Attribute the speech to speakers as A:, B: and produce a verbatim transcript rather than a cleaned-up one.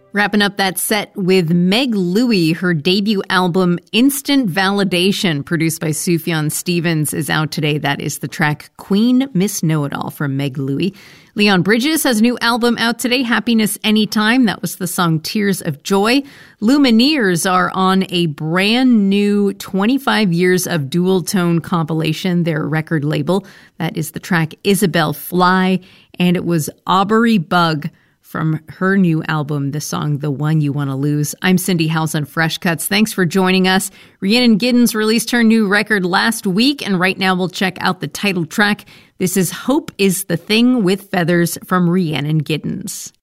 A: Wrapping up that set with Meg Louie. Her debut album, Instant Validation, produced by Sufjan Stevens, is out today. That is the track Queen Miss Know-It-All from Meg Louie. Leon Bridges has a new album out today, Happiness Anytime. That was the song Tears of Joy. Lumineers are on a brand new twenty-five years of dual tone compilation, their record label. That is the track Isabel Fly, and it was Aubrey Bug from her new album, the song The One You Want to Lose. I'm Cindy House on Fresh Cuts. Thanks for joining us. Rhiannon Giddens released her new record last week, and right now we'll check out the title track. This is Hope is the Thing with Feathers from Rhiannon Giddens.